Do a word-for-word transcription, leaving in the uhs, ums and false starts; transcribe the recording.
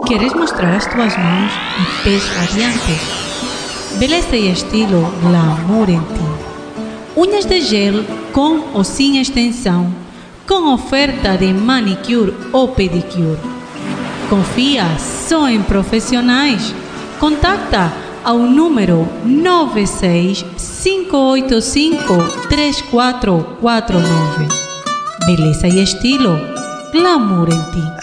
Queres mostrar as tuas mãos e pés radiantes? Beleza e estilo glamour em ti. Unhas de gel com ou sem extensão, com oferta de manicure ou pedicure. Confia só em profissionais. Contacta ao número nove seis cinco oito cinco três quatro quatro nove. Beleza e estilo glamour em ti.